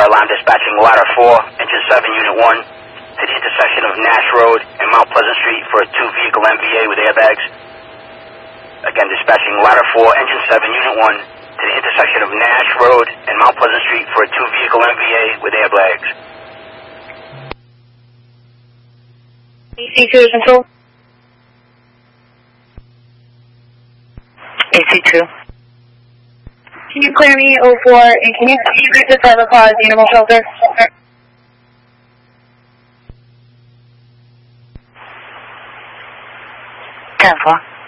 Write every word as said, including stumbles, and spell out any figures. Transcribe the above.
alarm dispatching ladder four, engine seven, unit one, to the intersection of Nash Road and Mount Pleasant Street for a two-vehicle M V A with airbags. Again, dispatching ladder four, engine seven, unit one, to the intersection of Nash Road and Mount Pleasant Street for a two-vehicle M V A with airbags. A C two is control. A C two. Can you clear me oh four, and can you, can you get this driver cause the animal shelter? ten four.